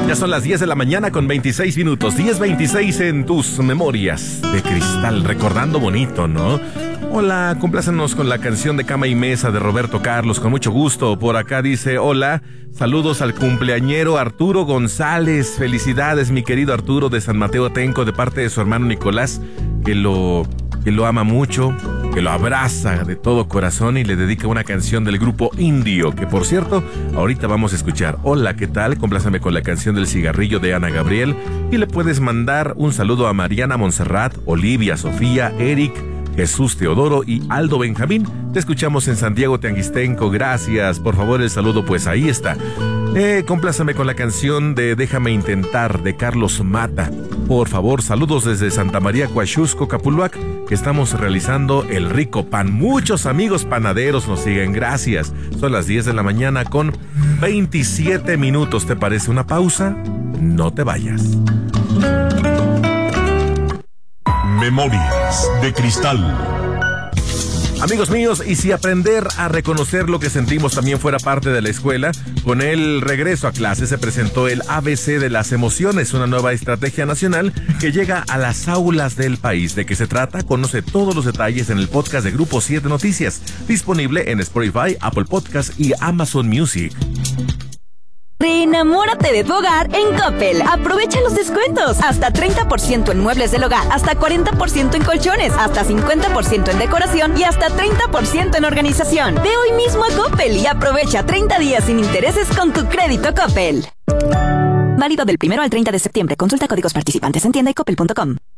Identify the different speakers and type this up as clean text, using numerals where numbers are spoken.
Speaker 1: Ya son las 10 de la mañana con 26 minutos. 10:26 en tus memorias de cristal. Recordando bonito, ¿no? Hola, complácenos con la canción de Cama y Mesa de Roberto Carlos, con mucho gusto. Por acá dice, hola, saludos al cumpleañero Arturo González. Felicidades, mi querido Arturo de San Mateo Atenco, de parte de su hermano Nicolás, que lo ama mucho, que lo abraza de todo corazón y le dedica una canción del grupo Indio, que por cierto, ahorita vamos a escuchar. Hola, ¿qué tal? Complázame con la canción del cigarrillo de Ana Gabriel y le puedes mandar un saludo a Mariana Montserrat, Olivia, Sofía, Eric, Jesús Teodoro y Aldo Benjamín. Te escuchamos en Santiago Teanguistenco, gracias. Por favor, el saludo, pues ahí está. Complázame con la canción de Déjame Intentar, de Carlos Mata. Por favor, saludos desde Santa María Coaxusco, Capuluac, que estamos realizando el rico pan. Muchos amigos panaderos nos siguen, gracias. Son las 10 de la mañana con 27 minutos. ¿Te parece una pausa? No te vayas.
Speaker 2: Memorias de cristal.
Speaker 1: Amigos míos, y si aprender a reconocer lo que sentimos también fuera parte de la escuela, con el regreso a clase se presentó el ABC de las emociones, una nueva estrategia nacional que llega a las aulas del país. ¿De qué se trata? Conoce todos los detalles en el podcast de Grupo 7 Noticias, disponible en Spotify, Apple Podcast y Amazon Music.
Speaker 3: Reenamórate de tu hogar en Coppel. Aprovecha los descuentos. Hasta 30% en muebles del hogar, hasta 40% en colchones, hasta 50% en decoración y hasta 30% en organización. Ve hoy mismo a Coppel y aprovecha 30 días sin intereses con tu crédito Coppel. Válido del 1 al 30 de septiembre. Consulta códigos participantes en tienda y coppel.com.